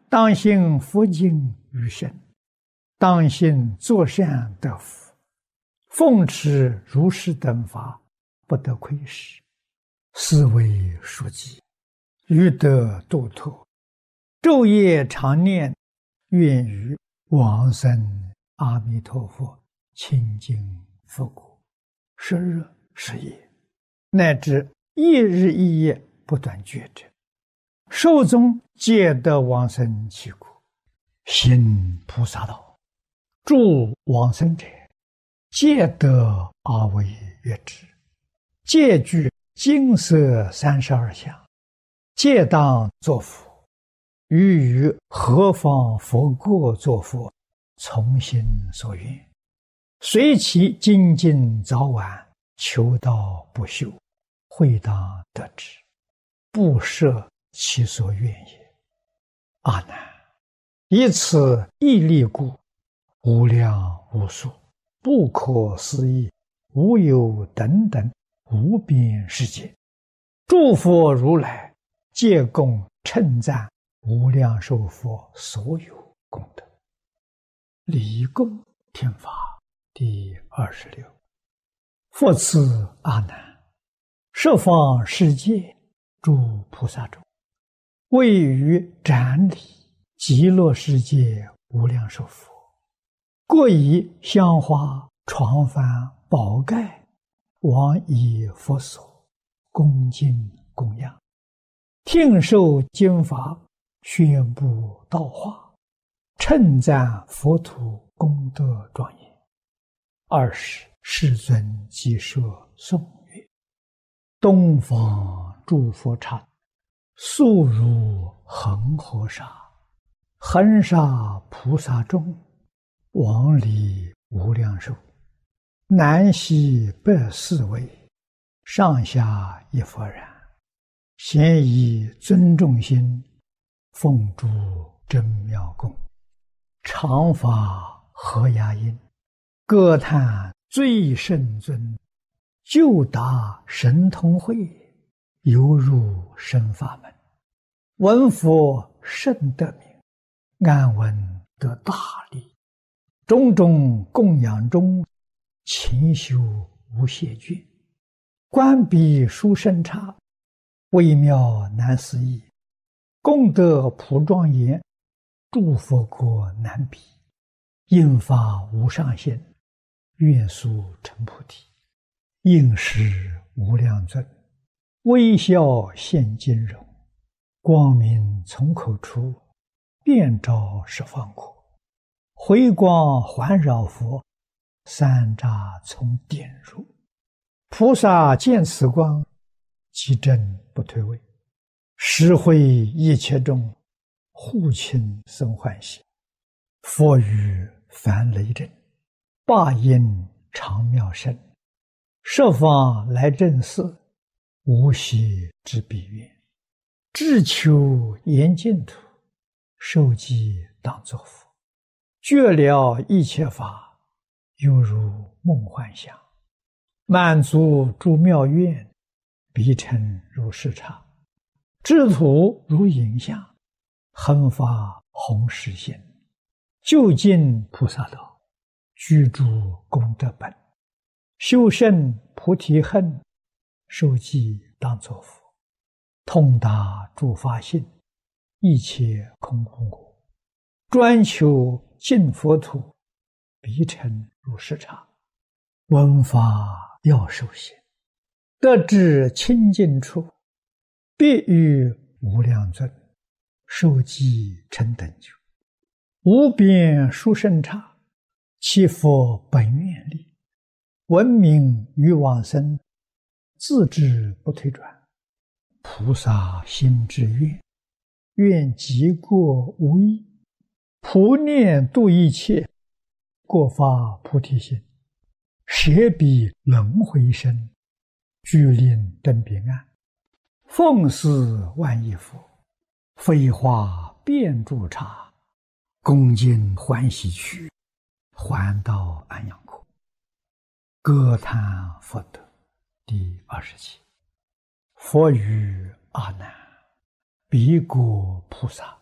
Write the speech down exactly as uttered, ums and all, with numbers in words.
当信佛经于身，当信作善得福，奉持如是等法，不得亏失，是为书记，欲得度脱，昼夜常念，愿与往生阿弥陀佛清净佛国，是日是夜，乃至一日一夜不断觉者，寿终皆得往生其国，行菩萨道，助往生者，皆得阿惟越致，皆具金色三十二相，皆当作佛。欲于何方佛国作佛，从心所愿，随其精进早晚，求道不休，会当得之，不设其所愿也。阿难，以此义力故，无量无数不可思议无有等等无边世界，诸佛如来皆共称赞无量寿佛所有功德。礼供听法第二十六。复次阿难，十方世界诸菩萨中，位于展礼极乐世界无量寿佛，各以香花床幡宝盖往以佛所恭敬供养，听受经法，宣布道化，称赞佛土功德庄严。二十世尊即说颂曰：东方诸佛刹，速如恒河沙，恒沙菩萨众，往礼无量寿，南西北四位，上下一佛然，咸以尊重心，奉诸真妙供，常法和雅音，歌叹最圣尊，就达神通会，犹入深法门，闻佛甚得名，安闻得大利，种种供养中，勤修无懈倦，观彼殊胜刹，微妙难思议，功德普庄严，诸佛国难比，应发无上限，愿速成菩提，应时无量尊，微笑现金容，光明从口出，遍照十方国，回光环绕佛，三匝从点入，菩萨见此光，即正不退位，实会一切众，护亲生欢喜。佛语梵雷震，霸音长妙声，十方来正寺，无息之彼愿，志求严净土，受记当作佛，觉了一切法，犹如梦幻想，满足诸妙愿，彼成如是刹，智土如影像，恒发弘誓心，究竟菩萨道，居住功德本，修胜菩提恨，受记当作佛，通达诸法性，一切空无我，专求净佛土，彼成如是刹，闻法要受行，得至清净处，必与无量尊，受记成等觉，无边殊胜刹，其佛本愿力，闻名于往生，自知不退转，菩萨心之愿，愿极过无异，普念度一切，过发菩提心，舍彼轮回身，具令登彼岸，奉事万亿佛，飞花遍诸刹，恭敬欢喜去，还到安阳国。歌叹佛德第二十七。佛语阿难，彼国菩萨